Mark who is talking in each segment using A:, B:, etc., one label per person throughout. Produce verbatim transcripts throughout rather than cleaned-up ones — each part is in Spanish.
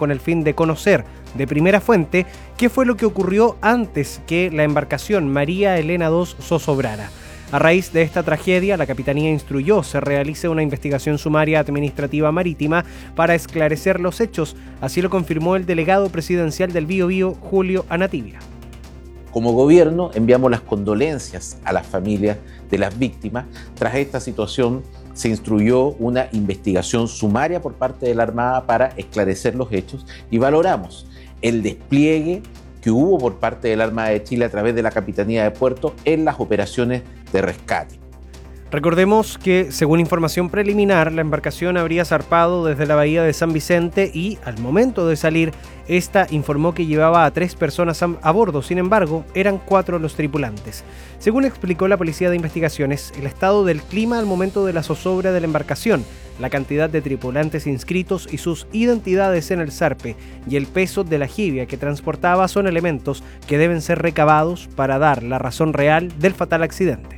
A: con el fin de conocer de primera fuente qué fue lo que ocurrió antes que la embarcación María Elena dos zozobrara. A raíz de esta tragedia, la Capitanía instruyó se realice una investigación sumaria administrativa marítima para esclarecer los hechos. Así lo confirmó el delegado presidencial del Biobío, Julio Anatibia.
B: Como gobierno enviamos las condolencias a las familias de las víctimas. Tras esta situación se instruyó una investigación sumaria por parte de la Armada para esclarecer los hechos y valoramos el despliegue que hubo por parte de la Armada de Chile a través de la Capitanía de Puerto en las operaciones de rescate.
A: Recordemos que, según información preliminar, la embarcación habría zarpado desde la bahía de San Vicente y, al momento de salir, esta informó que llevaba a tres personas a bordo. Sin embargo, eran cuatro los tripulantes. Según explicó la Policía de Investigaciones, el estado del clima al momento de la zozobra de la embarcación, la cantidad de tripulantes inscritos y sus identidades en el zarpe y el peso de la jibia que transportaba son elementos que deben ser recabados para dar la razón real del fatal accidente.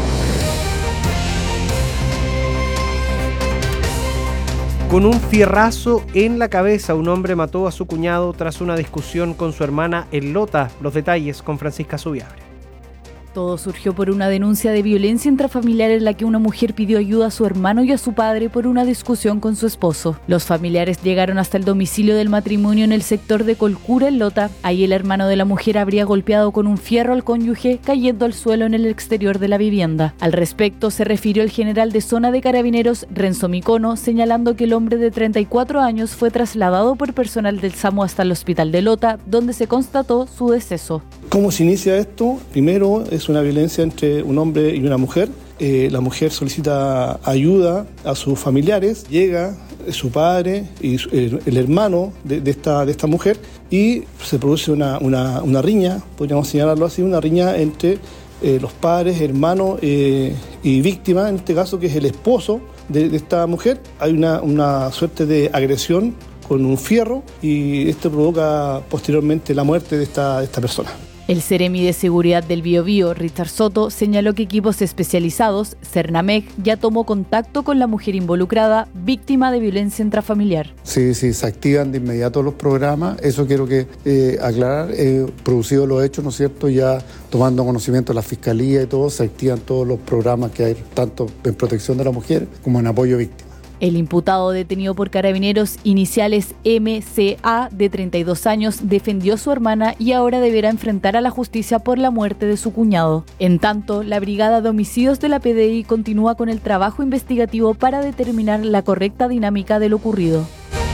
A: Con un fierrazo en la cabeza, un hombre mató a su cuñado tras una discusión con su hermana en Lota. Los detalles con Francisca Subiabre.
C: Todo surgió por una denuncia de violencia intrafamiliar en la que una mujer pidió ayuda a su hermano y a su padre por una discusión con su esposo. Los familiares llegaron hasta el domicilio del matrimonio en el sector de Colcura, en Lota. Ahí el hermano de la mujer habría golpeado con un fierro al cónyuge, cayendo al suelo en el exterior de la vivienda. Al respecto, se refirió el general de zona de Carabineros, Renzo Micono, señalando que el hombre de treinta y cuatro años fue trasladado por personal del SAMU hasta el hospital de Lota, donde se constató su deceso.
D: ¿Cómo se inicia esto? Primero es una violencia entre un hombre y una mujer. Eh, la mujer solicita ayuda a sus familiares, llega su padre y su, el, el hermano de, de, esta, de esta mujer y se produce una, una, una riña, podríamos señalarlo así, una riña entre eh, los padres, hermanos eh, y víctima, en este caso que es el esposo de, de esta mujer. Hay una, una suerte de agresión con un fierro y esto provoca posteriormente la muerte de esta, de esta persona.
C: El Seremi de Seguridad del Biobío, Richard Soto, señaló que equipos especializados, Cernamec, ya tomó contacto con la mujer involucrada, víctima de violencia intrafamiliar.
E: Sí, sí, se activan de inmediato los programas. Eso quiero que eh, aclarar. Eh, producidos los hechos, ¿no es cierto? Ya tomando conocimiento de la Fiscalía y todo, se activan todos los programas que hay, tanto en protección de la mujer como en apoyo a víctimas.
C: El imputado detenido por Carabineros, iniciales M C A, de treinta y dos años, defendió a su hermana y ahora deberá enfrentar a la justicia por la muerte de su cuñado. En tanto, la Brigada de Homicidios de la P D I continúa con el trabajo investigativo para determinar la correcta dinámica de lo ocurrido.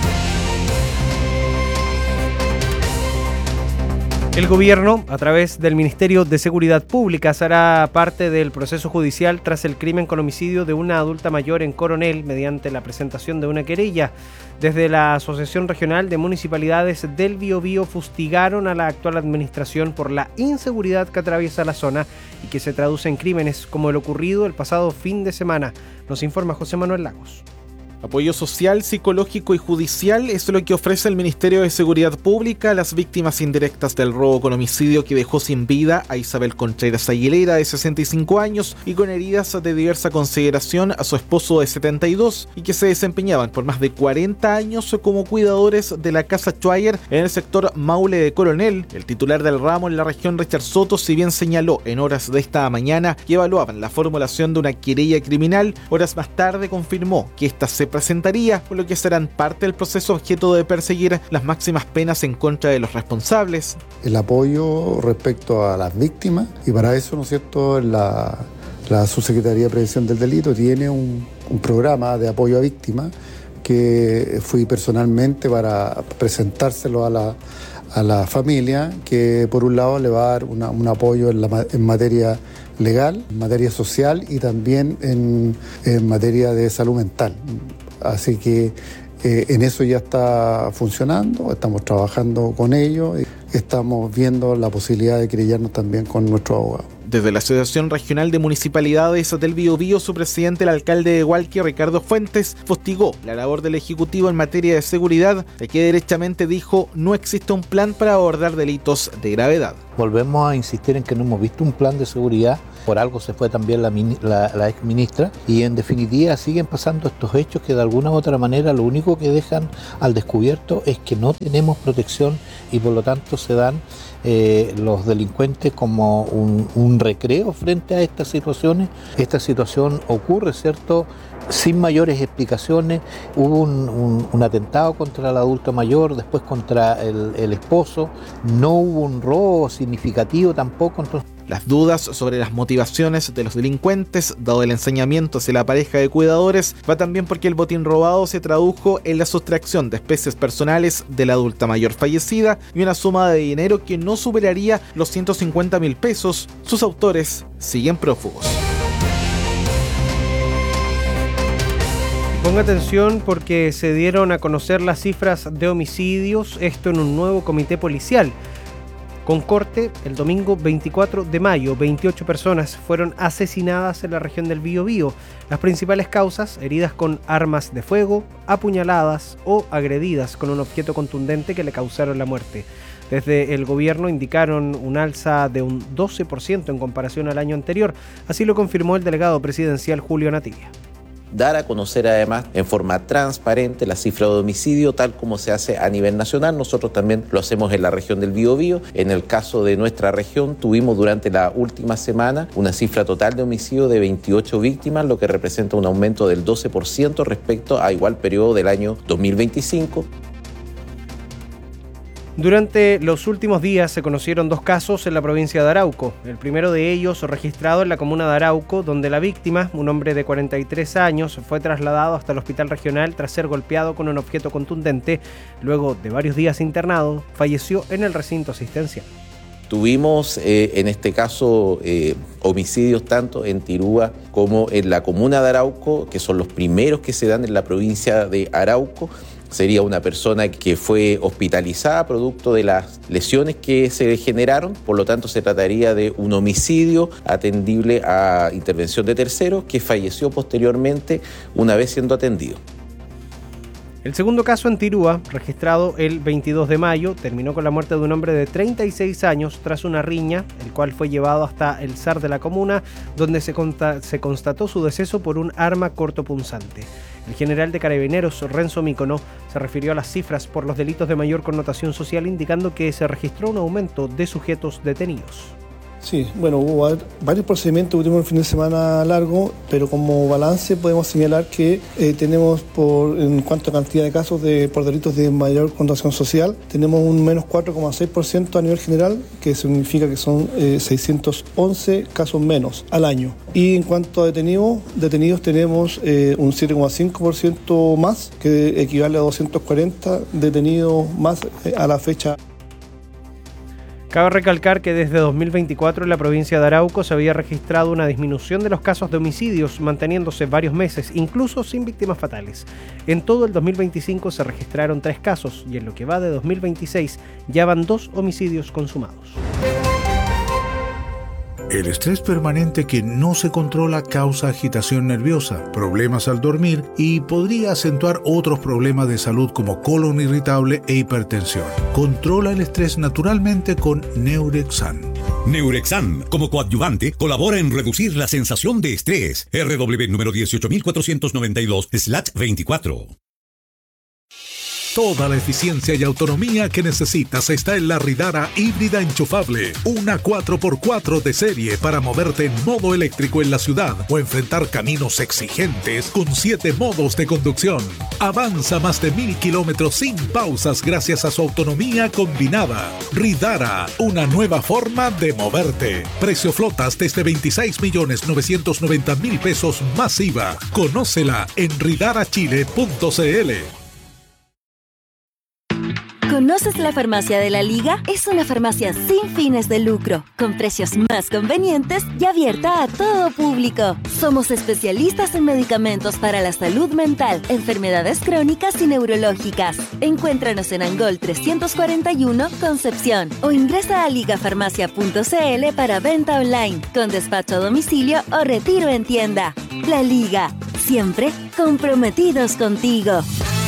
A: El gobierno, a través del Ministerio de Seguridad Pública, hará parte del proceso judicial tras el crimen con homicidio de una adulta mayor en Coronel mediante la presentación de una querella. Desde la Asociación Regional de Municipalidades del Biobío fustigaron a la actual administración por la inseguridad que atraviesa la zona y que se traduce en crímenes como el ocurrido el pasado fin de semana. Nos informa José Manuel Lagos.
F: Apoyo social, psicológico y judicial es lo que ofrece el Ministerio de Seguridad Pública a las víctimas indirectas del robo con homicidio que dejó sin vida a Isabel Contreras Aguilera, de sesenta y cinco años, y con heridas de diversa consideración a su esposo de setenta y dos, y que se desempeñaban por más de cuarenta años como cuidadores de la Casa Schweier en el sector Maule de Coronel. El titular del ramo en la región, Richard Soto, si bien señaló en horas de esta mañana que evaluaban la formulación de una querella criminal, horas más tarde confirmó que esta se presentaría, por lo que serán parte del proceso objeto de perseguir las máximas penas en contra de los responsables.
E: El apoyo respecto a las víctimas, y para eso, ¿no es cierto?, la, la Subsecretaría de Prevención del Delito tiene un, un programa de apoyo a víctimas que fui personalmente para presentárselo a la, a la familia, que por un lado le va a dar una, un apoyo en, la, en materia legal, en materia social y también en, en materia de salud mental. Así que eh, en eso ya está funcionando, estamos trabajando con ellos, estamos viendo la posibilidad de querellarnos también con nuestro abogado.
F: Desde la Asociación Regional de Municipalidades del Biobío, su presidente, el alcalde de Hualqui, Ricardo Fuentes, fustigó la labor del Ejecutivo en materia de seguridad, de que derechamente dijo no existe un plan para abordar delitos de gravedad.
G: Volvemos a insistir en que no hemos visto un plan de seguridad por algo se fue también la, la, la ex ministra, y en definitiva siguen pasando estos hechos que de alguna u otra manera lo único que dejan al descubierto es que no tenemos protección y por lo tanto se dan eh, los delincuentes como un, un recreo frente a estas situaciones. Esta situación ocurre, ¿cierto?, sin mayores explicaciones. Hubo un, un, un atentado contra el adulto mayor, después contra el, el esposo, no hubo un robo significativo tampoco. Entonces,
F: las dudas sobre las motivaciones de los delincuentes, dado el ensañamiento hacia la pareja de cuidadores, va también porque el botín robado se tradujo en la sustracción de especies personales de la adulta mayor fallecida y una suma de dinero que no superaría los ciento cincuenta mil pesos. Sus autores siguen prófugos.
A: Ponga atención porque se dieron a conocer las cifras de homicidios, esto en un nuevo comité policial. Con corte, el domingo veinticuatro de mayo, veintiocho personas fueron asesinadas en la región del Biobío. Las principales causas, heridas con armas de fuego, apuñaladas o agredidas con un objeto contundente que le causaron la muerte. Desde el gobierno indicaron un alza de un doce por ciento en comparación al año anterior, así lo confirmó el delegado presidencial Julio Natilla.
B: Dar a conocer además en forma transparente la cifra de homicidio tal como se hace a nivel nacional. Nosotros también lo hacemos en la región del Biobío. En el caso de nuestra región tuvimos durante la última semana una cifra total de homicidio de veintiocho víctimas, lo que representa un aumento del doce por ciento respecto a igual periodo del año dos mil veinticinco.
A: Durante los últimos días se conocieron dos casos en la provincia de Arauco. El primero de ellos registrado en la comuna de Arauco, donde la víctima, un hombre de cuarenta y tres años, fue trasladado hasta el hospital regional tras ser golpeado con un objeto contundente. Luego de varios días internado, falleció en el recinto asistencial.
B: Tuvimos eh, en este caso eh, homicidios tanto en Tirúa como en la comuna de Arauco, que son los primeros que se dan en la provincia de Arauco. Sería una persona que fue hospitalizada producto de las lesiones que se generaron, por lo tanto se trataría de un homicidio atendible a intervención de terceros que falleció posteriormente una vez siendo atendido.
A: El segundo caso en Tirúa, registrado el veintidós de mayo, terminó con la muerte de un hombre de treinta y seis años tras una riña, el cual fue llevado hasta el S A R de la comuna, donde se, consta- se constató su deceso por un arma cortopunzante. El general de Carabineros, Renzo Mícono, se refirió a las cifras por los delitos de mayor connotación social, indicando que se registró un aumento de sujetos detenidos.
D: Sí, bueno, hubo varios procedimientos que tuvimos el fin de semana largo, pero como balance podemos señalar que eh, tenemos, por en cuanto a cantidad de casos de, por delitos de mayor connotación social, tenemos un menos cuatro coma seis por ciento a nivel general, que significa que son eh, seiscientos once casos menos al año. Y en cuanto a detenidos, detenidos tenemos eh, un siete coma cinco por ciento más, que equivale a doscientos cuarenta detenidos más eh, a la fecha.
A: Cabe recalcar que desde dos mil veinticuatro en la provincia de Arauco se había registrado una disminución de los casos de homicidios, manteniéndose varios meses, incluso sin víctimas fatales. En todo el dos mil veinticinco se registraron tres casos y en lo que va de dos mil veintiséis ya van dos homicidios consumados.
H: El estrés permanente que no se controla causa agitación nerviosa, problemas al dormir y podría acentuar otros problemas de salud como colon irritable e hipertensión. Controla el estrés naturalmente con Neurexan.
I: Neurexan, como coadyuvante, colabora en reducir la sensación de estrés. R W número dieciocho mil cuatrocientos noventa y dos slash veinticuatro.
H: Toda la eficiencia y autonomía que necesitas está en la Ridara híbrida enchufable. Una cuatro por cuatro de serie para moverte en modo eléctrico en la ciudad o enfrentar caminos exigentes con siete modos de conducción. Avanza más de mil kilómetros sin pausas gracias a su autonomía combinada. Ridara, una nueva forma de moverte. Precio flotas desde veintiséis millones novecientos noventa mil pesos más I V A. Conócela en ridara chile punto c l.
J: ¿Conoces la Farmacia de la Liga? Es una farmacia sin fines de lucro, con precios más convenientes y abierta a todo público. Somos especialistas en medicamentos para la salud mental, enfermedades crónicas y neurológicas. Encuéntranos en Angol trescientos cuarenta y uno, Concepción, o ingresa a ligafarmacia punto c l para venta online, con despacho a domicilio o retiro en tienda. La Liga, siempre comprometidos contigo.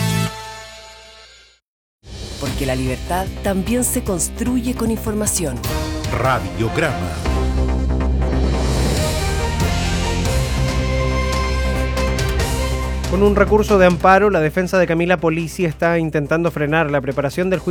K: Porque la libertad también se construye con información.
H: Radiograma.
A: Con un recurso de amparo, la defensa de Camila Polisi está intentando frenar la preparación del juicio